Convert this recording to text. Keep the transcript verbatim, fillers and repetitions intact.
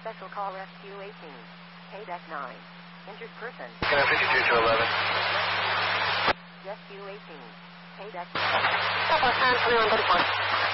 Special call Rescue eighteen. Paydeck nine. Injured person. Can I fifty-two to eleven? Rescue eighteen. Paydeck. Couple of times, twenty-one thirty-four.